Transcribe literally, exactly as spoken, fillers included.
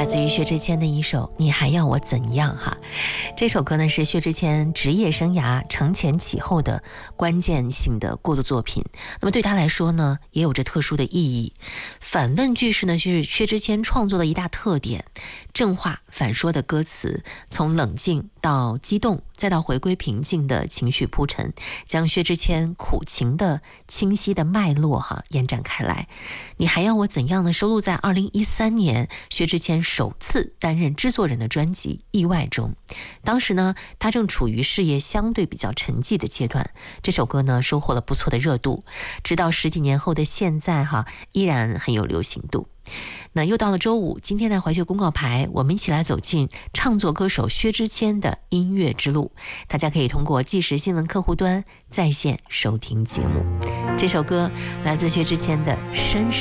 来自于薛之谦的一首《你还要我怎样》哈。这首歌呢是薛之谦职业生涯承前启后的关键性的过渡作品，那么对他来说呢也有着特殊的意义。反问句式呢是薛之谦创作的一大特点，正话反说的歌词，从冷静到激动再到回归平静的情绪铺陈，将薛之谦苦情的清晰的脉络哈延展开来。你还要我怎样呢？收录在二零一三年薛之谦首次担任制作人的专辑《意外》中。当时呢，他正处于事业相对比较沉寂的阶段，这首歌呢收获了不错的热度，直到十几年后的现在哈，依然很有流行度。那又到了周五，今天的怀旧公告牌，我们一起来走进唱作歌手薛之谦的音乐之路。大家可以通过即时新闻客户端在线收听节目。这首歌来自薛之谦的《绅士》。